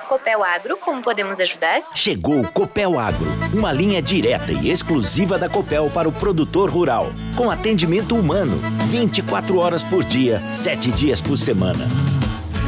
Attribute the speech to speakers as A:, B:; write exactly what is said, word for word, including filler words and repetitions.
A: Copel Agro, como podemos ajudar?
B: Chegou o Copel Agro, uma linha direta e exclusiva da Copel para o produtor rural, com atendimento humano, vinte e quatro horas por dia, sete dias por semana.